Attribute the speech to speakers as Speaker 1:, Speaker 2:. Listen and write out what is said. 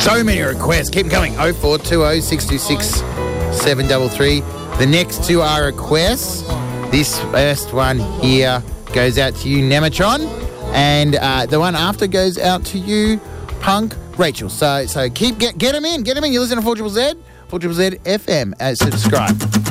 Speaker 1: So many requests. Keep them coming. 0420 626 733. The next two are requests. This first one here goes out to you, Nematron. And the one after goes out to you, Punk Rachel. So keep get them in. Get them in. You listen to 4ZZZ, 4ZZZ FM. Subscribe.